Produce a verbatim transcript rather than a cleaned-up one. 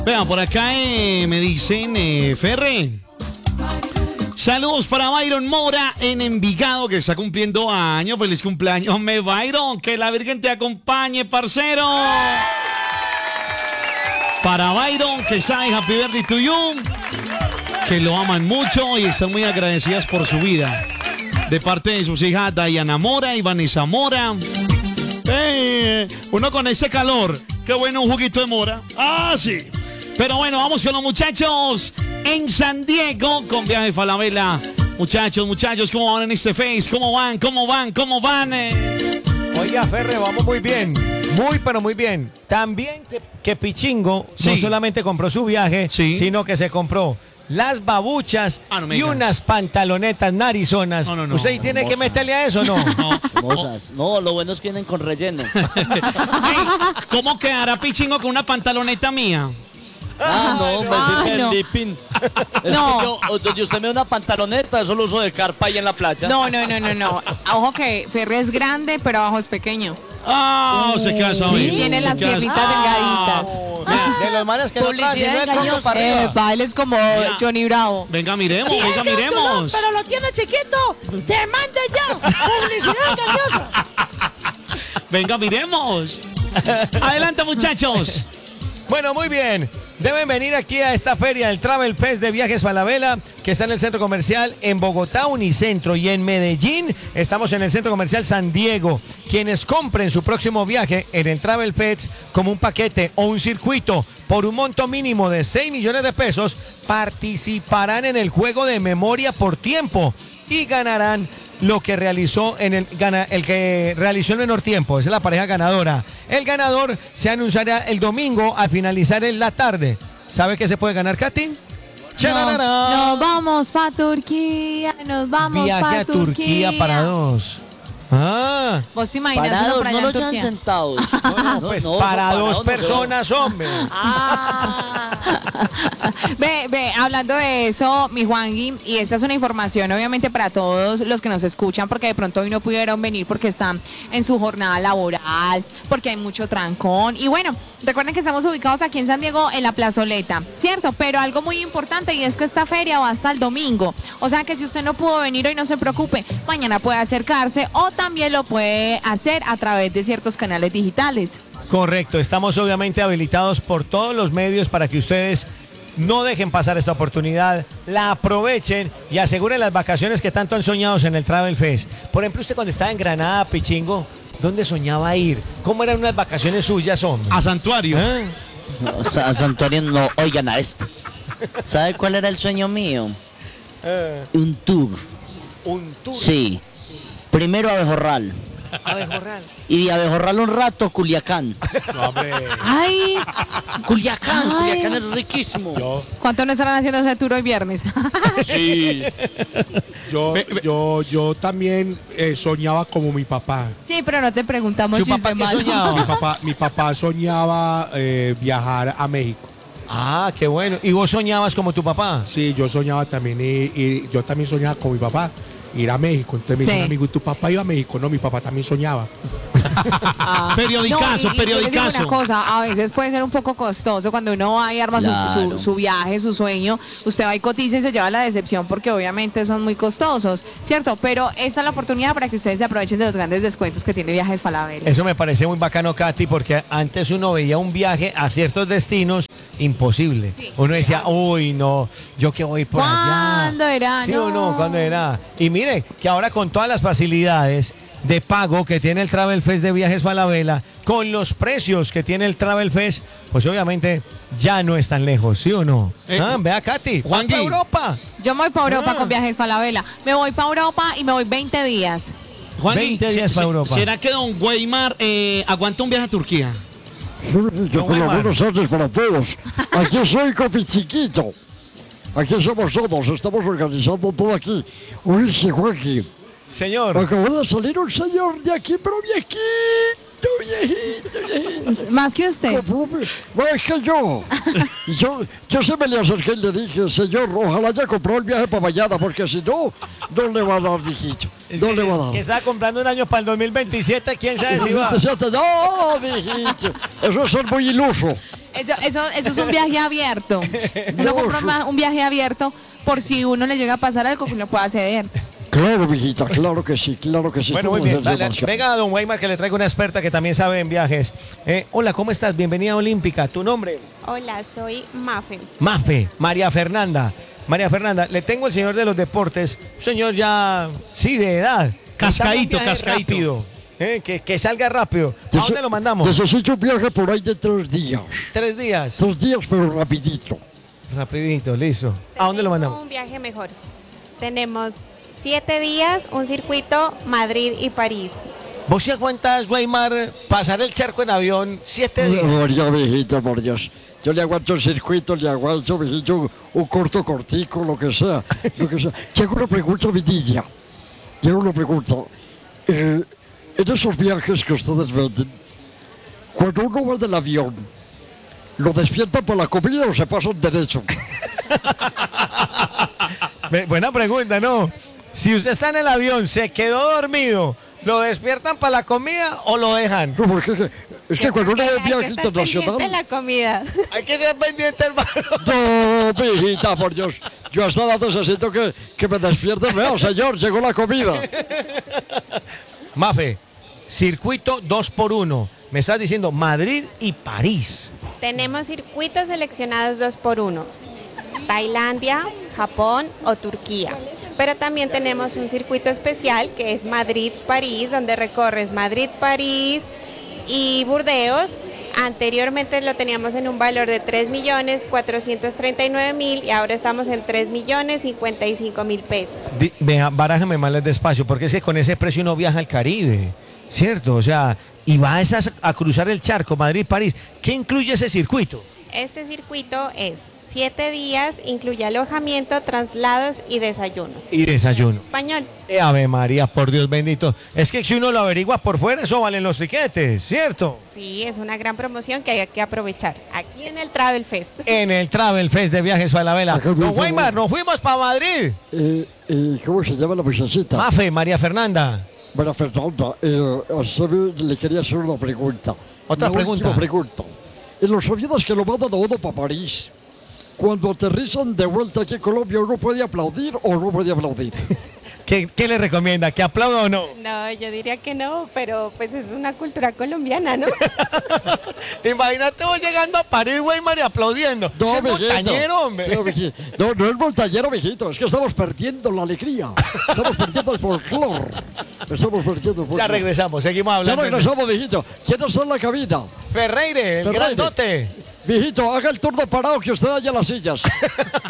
Vean, por acá eh, me dicen, eh, Ferre. Saludos para Byron Mora en Envigado, que está cumpliendo años. Feliz cumpleaños, me Byron. Que la Virgen te acompañe, parcero. Para Byron, que sabe Happy Birthday to you. Que lo aman mucho y están muy agradecidas por su vida. De parte de sus hijas Diana Mora y Vanessa Mora. Eh, uno con ese calor. Qué bueno un juguito de mora. Ah, sí. Pero bueno, vamos con los muchachos en San Diego con Viaje Falabella. Muchachos, muchachos, ¿cómo van en este Face? ¿Cómo van? ¿Cómo van? ¿Cómo van? Eh? Oiga, Ferre, vamos muy bien. Muy, pero muy bien. También que, que Pichingo sí. no solamente compró su viaje, sí. sino que se compró las babuchas ah, no y digas. unas pantalonetas narizonas. No, no, no. ¿Usted tiene Hermosa. que meterle a eso o no? No. Hermosas. No, lo bueno es que vienen con relleno. Hey, ¿cómo quedará Pichingo con una pantaloneta mía? Ah, no, me ah, dice no. el dipping. Es no. que yo, donde usted me da una pantaloneta, eso lo uso de carpa ahí en la playa. No, no, no, no, no. Ojo que Ferre es grande, pero abajo es pequeño. Ah, oh, se queda sabido. Sí, tiene las piernitas ah, delgaditas. De, de los malos que no traen, si no es tonto para eh, arriba. Él es como Mira. Johnny Bravo. Venga, miremos, sí, venga, miremos. No, pero lo tiene chiquito. Demande ya. Publicidad engañosa. Venga, miremos. Adelante, muchachos. Bueno, muy bien. Deben venir aquí a esta feria, el Travel Fest de Viajes Falabella, que está en el centro comercial en Bogotá, Unicentro, y en Medellín estamos en el centro comercial San Diego. Quienes compren su próximo viaje en el Travel Fest como un paquete o un circuito por un monto mínimo de seis millones de pesos, participarán en el juego de memoria por tiempo y ganarán lo que realizó en el gana, el que realizó el menor tiempo. Esa es la pareja ganadora. El ganador se anunciará el domingo al finalizar en la tarde. ¿Sabe qué se puede ganar, Katy? No, nos vamos para Turquía, nos vamos Viaje pa a Turquía. Turquía para dos. Ah. ¿Vos te imaginas parados, uno para allá no en los Turquía? sentados. No, no, pues no, para dos parados, personas, no hombre. Ah. ve, ve, hablando de eso, mi Juangui, y esta es una información obviamente para todos los que nos escuchan, porque de pronto hoy no pudieron venir porque están en su jornada laboral, porque hay mucho trancón. Y bueno, recuerden que estamos ubicados aquí en San Diego en la plazoleta, ¿cierto? Pero algo muy importante, y es que esta feria va hasta el domingo. O sea que si usted no pudo venir hoy, no se preocupe, mañana puede acercarse o también lo puede hacer a través de ciertos canales digitales. Correcto, estamos obviamente habilitados por todos los medios para que ustedes no dejen pasar esta oportunidad, la aprovechen y aseguren las vacaciones que tanto han soñado en el Travel Fest. Por ejemplo, usted cuando estaba en Granada, Pichingo, ¿dónde soñaba ir? ¿Cómo eran unas vacaciones suyas, hombre? A Santuario. ¿Eh? No, a Santuario no, oigan a esto. ¿Sabe cuál era el sueño mío? Eh. Un tour. ¿Un tour? Sí. Primero Abejorral. Abejorral. Y de Abejorral un rato, Culiacán. No, hombre. Ay, Culiacán, Ay. Culiacán es riquísimo. Yo, ¿cuánto no estarán haciendo ese tour hoy viernes? Sí. yo, Ve- ve- yo, yo también eh, soñaba como mi papá. Sí, pero no te preguntamos ¿Su chiste papá qué malo. soñaba? Mi papá, mi papá soñaba eh, viajar a México. Ah, qué bueno. ¿Y vos soñabas como tu papá? Sí, yo soñaba también y, y yo también soñaba con mi papá ir a México. Entonces me Sí. dice un amigo, ¿y tu papá iba a México? No, mi papá también soñaba. Ah. Periodicazo, No, y- y yo les digo periodicazo. una cosa, a veces puede ser un poco costoso cuando uno va y arma su- Claro. su, su viaje, su sueño, usted va y cotiza y se lleva la decepción porque obviamente son muy costosos, ¿cierto? Pero esta es la oportunidad para que ustedes se aprovechen de los grandes descuentos que tiene Viajes Falabella. Eso me parece muy bacano, Katy, porque antes uno veía un viaje a ciertos destinos imposible. Sí. Uno decía, uy, no, yo que voy por allá. ¿Cuándo era? ¿Sí o no? ¿Cuándo era? Y mire, que ahora con todas las facilidades de pago que tiene el Travel Fest de Viajes Falabella, con los precios que tiene el Travel Fest, pues obviamente ya no es tan lejos, ¿sí o no? Eh, ah, vea, Katy, Juan ¿va pa' Gui. Europa? Yo me voy para Europa Ah. con Viajes Falabella. Me voy para Europa y me voy veinte días. Juan, veinte días se- para se- Europa. ¿Será que don Weimar eh, aguanta un viaje a Turquía? Yo con las buenas tardes para todos. Aquí soy Copi Chiquito. Aquí somos todos, estamos organizando todo aquí. Uy, sí, Joaquín. Señor. Acabó de salir un señor de aquí, pero viejito, viejito, viejito. Más que usted. No, es que yo, yo, yo se me le acerqué y le dije, señor, ojalá ya compró el viaje para mañana, porque si no, no le va a dar, viejito. Es No que, le va a es dar. que estaba comprando un año para el dos mil veintisiete, quién sabe si va. No, viejito, eso es ser muy iluso. Eso, eso, eso es un viaje abierto. Uno compra ma- un viaje abierto por si uno le llega a pasar algo que uno pueda acceder. Claro, mijita, claro que sí, claro que sí. Bueno, muy ¿Cómo bien. se hace Vale, marcha? venga, don Weimar, que le traigo una experta que también sabe en viajes. Eh, hola, ¿cómo estás? Bienvenida a Olímpica. ¿Tu nombre? Hola, soy Mafe. Mafe, María Fernanda. María Fernanda, le tengo el señor de los deportes, un señor ya, sí, de edad. Cascadito, Necesitamos un viaje cascadito. rápido, eh, que, que salga rápido. ¿A Nece- dónde lo mandamos? Necesito un viaje por ahí de tres días. Tres días. Tres días, pero rapidito. Rapidito, listo. ¿A dónde lo Tengo mandamos? Un viaje mejor. Tenemos siete días, un circuito Madrid y París. ¿Vos sí aguantas, Weimar, pasar el charco en avión siete días? María, mijita, por Dios. Yo le aguanto el circuito, le aguanto, mijito, un, un corto cortico, lo que sea. Lo que sea. Te hago una pregunta, mi niña. Te hago una pregunta. Eh, en esos viajes que ustedes venden, cuando uno va del avión, ¿lo despiertan por la comida o se pasan derecho? Ve- Buena pregunta, ¿no? Si usted está en el avión, se quedó dormido, ¿lo despiertan para la comida o lo dejan? No, porque es que, es que cuando uno va en Hay que viaje estar pendiente de internacional... la comida. Hay que ser pendiente, hermano. No, mijita, por Dios. Yo hasta la necesito que, que me despierten. Veo, señor, llegó la comida. Mafe, circuito dos por uno. Me estás diciendo Madrid y París. Tenemos circuitos seleccionados dos por uno. Tailandia, Japón o Turquía. Pero también tenemos un circuito especial que es Madrid-París, donde recorres Madrid-París y Burdeos. Anteriormente lo teníamos en un valor de tres millones cuatrocientos treinta y nueve mil y ahora estamos en tres millones cincuenta y cinco mil pesos. Di- Vea, barájame más despacio, porque es que con ese precio uno viaja al Caribe, ¿cierto? O sea, y va a, esas, a cruzar el charco, Madrid-París. ¿Qué incluye ese circuito? Este circuito es siete días, incluye alojamiento, traslados y desayuno. Y desayuno. Español. Eh, Ave María, por Dios bendito. Es que si uno lo averigua por fuera, eso valen los tiquetes, ¿cierto? Sí, es una gran promoción que hay que aprovechar aquí en el Travel Fest. En el Travel Fest de Viajes Falabella. Ajá, Don por favor. Weimar, nos fuimos para Madrid. Eh, eh, ¿Cómo se llama la muchachita? Mafe, María Fernanda. Buena Fernanda, eh, a usted le quería hacer una pregunta. Otra Una pregunta. última pregunta. En los aviones que lo mandan a uno para París, cuando aterrizan de vuelta aquí en Colombia, ¿uno puede aplaudir o no puede aplaudir? ¿Qué, qué le recomienda? ¿Que aplauda o no? No, yo diría que no, pero pues es una cultura colombiana, ¿no? Imagínate vos llegando a París, Weimar, y aplaudiendo. Ese es mijito. montañero, hombre. No, mijito. no, no es montañero, mijito. Es que estamos perdiendo la alegría. Estamos perdiendo el folclore. Estamos perdiendo el folclore. Ya regresamos, seguimos Ya hablando. regresamos, mijito. ¿Quién está en la cabina? Ferreire, el Ferreire. grandote. Mijito, haga el turno parado que usted haya las sillas.